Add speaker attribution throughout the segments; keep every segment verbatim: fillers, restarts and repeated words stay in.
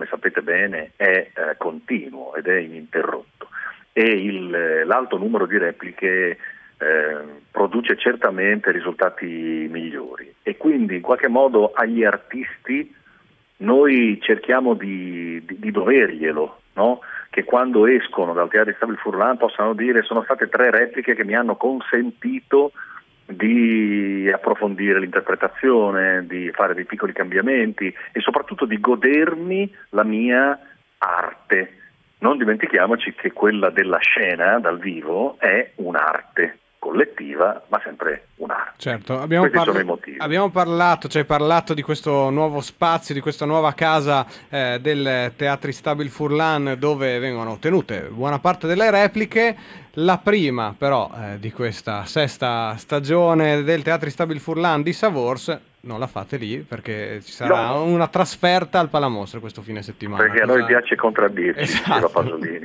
Speaker 1: sapete bene, è eh, continuo ed è ininterrotto, e il, l'alto numero di repliche eh, produce certamente risultati migliori, e quindi in qualche modo agli artisti noi cerchiamo di, di, di doverglielo, no? Che quando escono dal Teatro Stabile Furlan possano dire: sono state tre repliche che mi hanno consentito di approfondire l'interpretazione, di fare dei piccoli cambiamenti e soprattutto di godermi la mia arte. Non dimentichiamoci che quella della scena dal vivo è un'arte collettiva, ma sempre un'arte.
Speaker 2: Certo, abbiamo,
Speaker 1: Questi
Speaker 2: parla-
Speaker 1: sono i motivi.
Speaker 2: abbiamo parlato, cioè parlato di questo nuovo spazio, di questa nuova casa eh, del Teatri Stabile Furlan, dove vengono tenute buona parte delle repliche. La prima però eh, di questa sesta stagione del Teatri Stabile Furlan di Savors non la fate lì, perché ci sarà
Speaker 1: No.
Speaker 2: una trasferta al Palamostra questo fine settimana.
Speaker 1: Perché
Speaker 2: Cosa...
Speaker 1: a noi piace contraddirci,
Speaker 2: esatto.
Speaker 1: diceva Pasolini.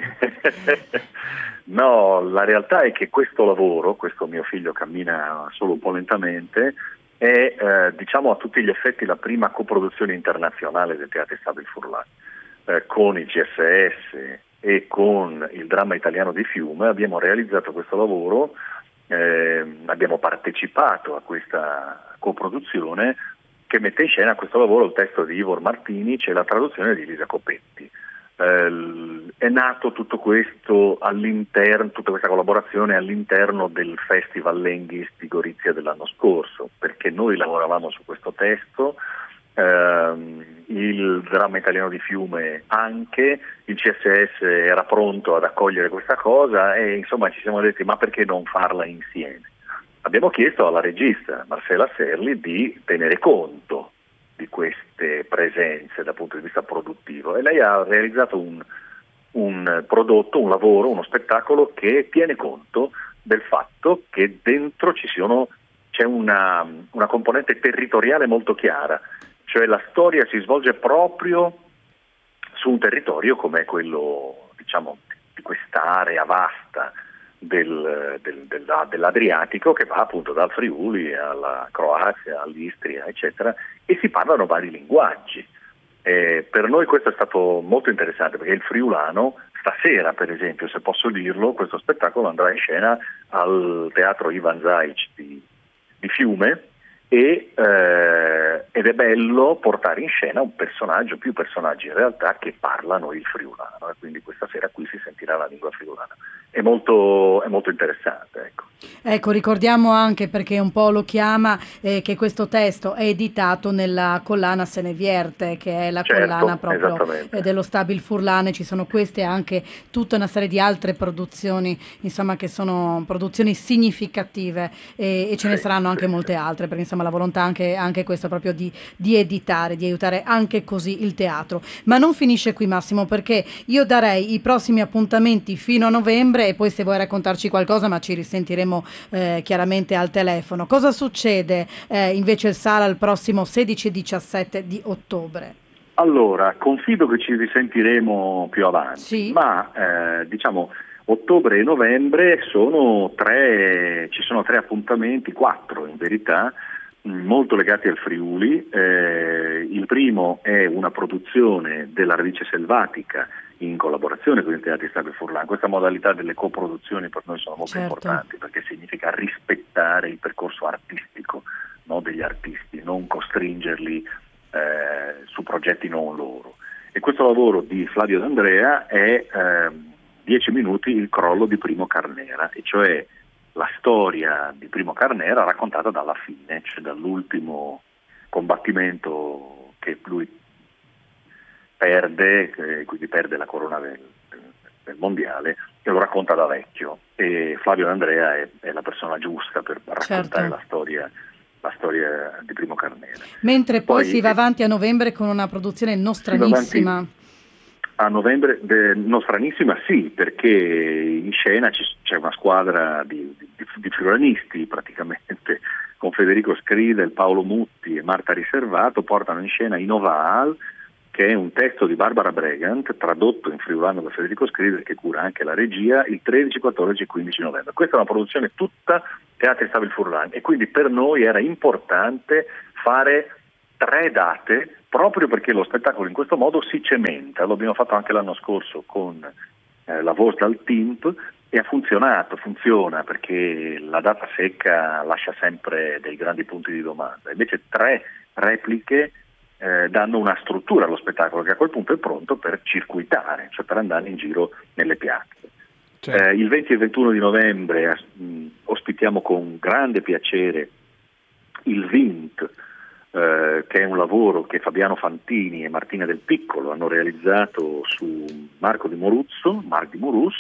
Speaker 1: No, la realtà è che questo lavoro, questo mio figlio cammina solo un po' lentamente, è eh, diciamo a tutti gli effetti la prima coproduzione internazionale del Teatro Stabile Furlan, eh, con il C S S e con il Dramma Italiano di Fiume. Abbiamo realizzato questo lavoro, eh, abbiamo partecipato a questa coproduzione che mette in scena questo lavoro il testo di Ivor Martinic e la traduzione di Elisa Copetti. Eh, è nato tutto questo all'interno, tutta questa collaborazione all'interno del Festival Lenghis di Gorizia dell'anno scorso, perché noi lavoravamo su questo testo, ehm, il Dramma Italiano di Fiume anche, il C S S era pronto ad accogliere questa cosa e insomma ci siamo detti: ma perché non farla insieme? Abbiamo chiesto alla regista Marcella Serli di tenere conto di queste presenze dal punto di vista produttivo, e lei ha realizzato un, un prodotto, un lavoro, uno spettacolo che tiene conto del fatto che dentro ci sono, c'è una, una componente territoriale molto chiara, cioè la storia si svolge proprio su un territorio come quello, diciamo, di quest'area vasta Del, del, del, dell'Adriatico, che va appunto dal Friuli alla Croazia, all'Istria, eccetera, e si parlano vari linguaggi. Eh, per noi questo è stato molto interessante, perché il friulano stasera, per esempio, se posso dirlo, questo spettacolo andrà in scena al Teatro Ivan Zaic di, di Fiume, e, eh, ed è bello portare in scena un personaggio, più personaggi in realtà, che parlano il friulano, e quindi questa sera qui si sentirà la lingua friulana. È molto, è molto interessante, ecco.
Speaker 3: Ecco, ricordiamo anche, perché un po' lo chiama, eh, che questo testo è editato nella collana Se ne vierte, che è la
Speaker 1: Certo,
Speaker 3: collana proprio eh, dello Stabile Furlan. Ci sono queste e anche tutta una serie di altre produzioni, insomma, che sono produzioni significative, e, e ce ne
Speaker 1: sì,
Speaker 3: saranno anche
Speaker 1: sì,
Speaker 3: molte
Speaker 1: sì.
Speaker 3: altre, perché insomma la volontà anche, anche questa proprio di, di editare, di aiutare anche così il teatro. Ma non finisce qui, Massimo, perché io darei i prossimi appuntamenti fino a novembre, e poi se vuoi raccontarci qualcosa, ma ci risentiremo Eh, chiaramente al telefono. Cosa succede eh, invece il Sala il prossimo sedici e diciassette di ottobre?
Speaker 1: Allora, confido che ci risentiremo più avanti,
Speaker 3: Sì.
Speaker 1: ma eh, diciamo ottobre e novembre sono tre, ci sono tre appuntamenti, quattro in verità, molto legati al Friuli. Eh, il primo è una produzione della Radice Selvatica in collaborazione con il Teatro Stabile Furlan. Questa modalità delle coproduzioni per noi sono molto
Speaker 3: Certo.
Speaker 1: importanti, perché significa rispettare il percorso artistico, no, degli artisti, non costringerli eh, su progetti non loro. E questo lavoro di Flavio D'Andrea è eh, dieci minuti il crollo di Primo Carnera, e cioè la storia di Primo Carnera raccontata dalla fine, cioè dall'ultimo combattimento che lui perde, eh, quindi perde la corona del, del mondiale, e lo racconta da vecchio, e Flavio D'Andrea è, è la persona giusta per raccontare
Speaker 3: Certo.
Speaker 1: la storia la storia di Primo Carnera.
Speaker 3: Mentre poi,
Speaker 1: Poi
Speaker 3: si va avanti a novembre con una produzione nostranissima.
Speaker 1: A novembre, de, nostranissima sì, perché in scena ci, c'è una squadra di, di, di friulanisti praticamente, con Federico Scrida, Paolo Mutti e Marta Riservato, portano in scena Inoval, che è un testo di Barbara Bregant, tradotto in friulano da Federico Scrida, che cura anche la regia, il tredici, quattordici e quindici novembre. Questa è una produzione tutta Teatro Stabile Furlan, e quindi per noi era importante fare tre date, proprio perché lo spettacolo in questo modo si cementa. Lo abbiamo fatto anche l'anno scorso con eh, la voce dal T I M P e ha funzionato, funziona perché la data secca lascia sempre dei grandi punti di domanda. Invece tre repliche eh, danno una struttura allo spettacolo che a quel punto è pronto per circuitare, cioè per andare in giro nelle piazze.
Speaker 2: Certo.
Speaker 1: Eh, il venti e ventuno di novembre mh, ospitiamo con grande piacere il V I N T, eh, che è un lavoro che Fabiano Fantini e Martina Del Piccolo hanno realizzato su Marco di Moruzzo, Marc di Morus,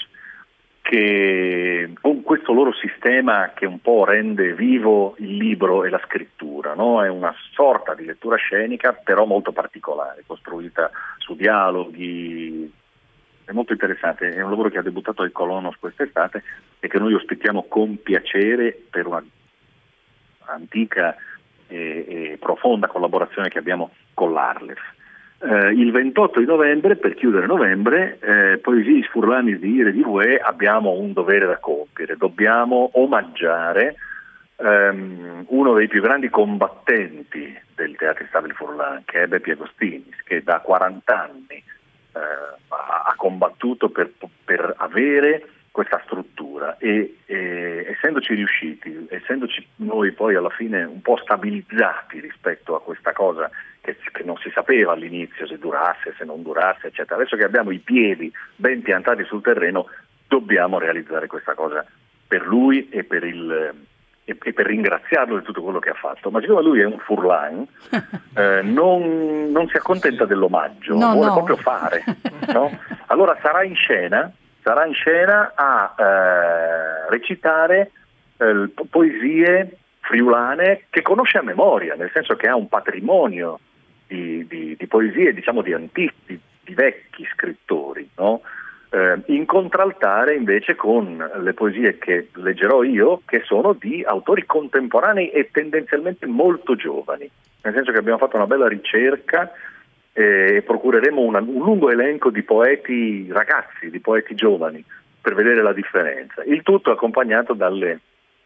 Speaker 1: che con questo loro sistema che un po' rende vivo il libro e la scrittura, no? È una sorta di lettura scenica però molto particolare, costruita su dialoghi, è molto interessante, è un lavoro che ha debuttato al Colonos quest'estate e che noi ospitiamo con piacere per una antica e, e profonda collaborazione che abbiamo con l'Arlef. Eh, il ventotto di novembre, per chiudere novembre, eh, Poesie Furlanis di Ire di Rue, abbiamo un dovere da compiere, dobbiamo omaggiare ehm, uno dei più grandi combattenti del Teatro Stabile Furlan, che è Beppe Agostinis, che da quaranta anni eh, ha, ha combattuto per, per avere questa struttura e, e essendoci riusciti, essendoci noi poi alla fine un po' stabilizzati rispetto a questa cosa che, che non si sapeva all'inizio se durasse, se non durasse, eccetera. Adesso che abbiamo i piedi ben piantati sul terreno, dobbiamo realizzare questa cosa per lui e per il e, e per ringraziarlo di tutto quello che ha fatto. Ma siccome lui è un Furlan, eh, non, non si accontenta dell'omaggio,
Speaker 3: no,
Speaker 1: vuole
Speaker 3: no.
Speaker 1: proprio fare, no? Allora sarà in scena sarà in scena a eh, recitare eh, poesie friulane che conosce a memoria, nel senso che ha un patrimonio di, di, di poesie, diciamo di antichi, di, di vecchi scrittori, no? Eh, in contraltare invece con le poesie che leggerò io, che sono di autori contemporanei e tendenzialmente molto giovani, nel senso che abbiamo fatto una bella ricerca e procureremo una, un lungo elenco di poeti ragazzi, di poeti giovani, per vedere la differenza. Il tutto accompagnato dalle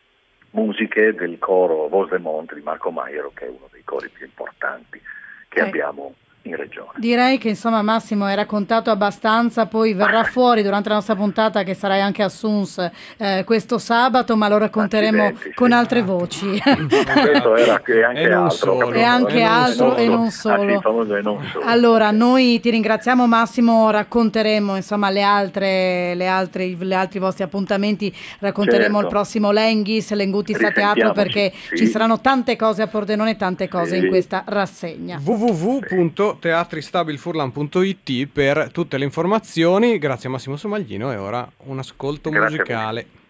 Speaker 1: musiche del coro Voz de Monte di Marco Maiero, che è uno dei cori più importanti che
Speaker 3: eh.
Speaker 1: abbiamo in regione.
Speaker 3: Direi che insomma Massimo hai raccontato abbastanza, poi verrà fuori durante la nostra puntata che sarai anche a Suns eh, questo sabato, ma lo racconteremo
Speaker 1: Accidenti,
Speaker 3: con
Speaker 1: sì.
Speaker 3: altre voci.
Speaker 1: Questo era e anche
Speaker 2: E non
Speaker 1: altro,
Speaker 2: solo.
Speaker 1: capito?
Speaker 3: E anche
Speaker 2: E non
Speaker 3: altro
Speaker 2: solo.
Speaker 3: e non solo.
Speaker 1: Ah, sì, il famoso e non solo.
Speaker 3: Allora, noi ti ringraziamo Massimo, racconteremo insomma le altre, le altre, le altri vostri appuntamenti, racconteremo
Speaker 1: Certo.
Speaker 3: il prossimo Lenghis, Lengutis a teatro, perché
Speaker 1: Risentiamoci, sì.
Speaker 3: ci saranno tante cose a Pordenone, tante cose
Speaker 1: Sì.
Speaker 3: in questa rassegna.
Speaker 2: w w w punto teatristabilfurlan punto i t per tutte le informazioni. Grazie a Massimo Somaglino e ora un ascolto
Speaker 1: Grazie a voi.
Speaker 2: musicale.